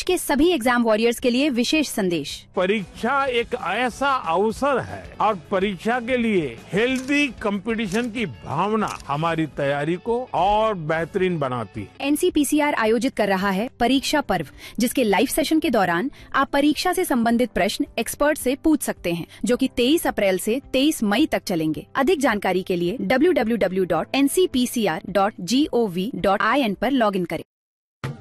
के सभी exam warriors के लिए विशेष संदेश। परीक्षा एक ऐसा अवसर है और परीक्षा के लिए हेल्दी कंपटीशन की भावना हमारी तैयारी को और बेहतरीन बनाती है। NCPCR आयोजित कर रहा है परीक्षा पर्व, जिसके लाइव सेशन के दौरान आप परीक्षा से संबंधित प्रश्न एक्सपर्ट से पूछ सकते हैं, जो कि 23 अप्रैल से 23 मई तक चलेंगे। अधिक जानकारी के लिए www.ncpcr.gov.in पर लॉगिन करें।